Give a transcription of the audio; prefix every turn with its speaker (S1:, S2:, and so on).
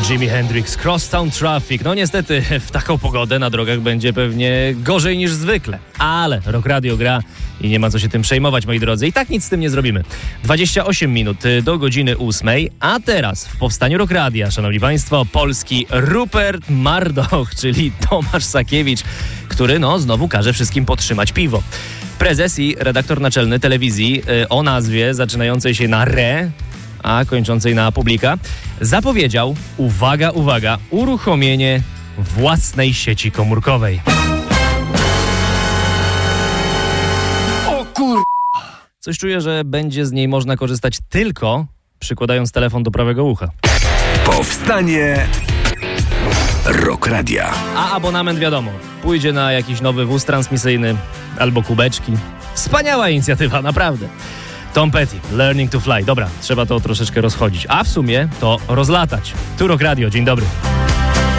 S1: Jimi Hendrix, Crosstown Traffic. No niestety w taką pogodę na drogach będzie pewnie gorzej niż zwykle. Ale Rock Radio gra i nie ma co się tym przejmować, moi drodzy. I tak nic z tym nie zrobimy. 28 minut do godziny 8, a teraz w powstaniu Rock Radia, szanowni państwo, polski Rupert Murdoch, czyli Tomasz Sakiewicz, który znowu każe wszystkim podtrzymać piwo. Prezes i redaktor naczelny telewizji o nazwie zaczynającej się na RE, a kończącej na Publika, zapowiedział, uwaga, uwaga, uruchomienie własnej sieci komórkowej.
S2: O kur...
S1: Coś czuję, że będzie z niej można korzystać tylko przykładając telefon do prawego ucha.
S2: Powstanie Rock Radia.
S1: A abonament wiadomo, pójdzie na jakiś nowy wóz transmisyjny albo kubeczki. Wspaniała inicjatywa, naprawdę. Tom Petty, Learning to Fly. Dobra, trzeba to troszeczkę rozchodzić, a w sumie to rozlatać. Tu Rock Radio, dzień dobry.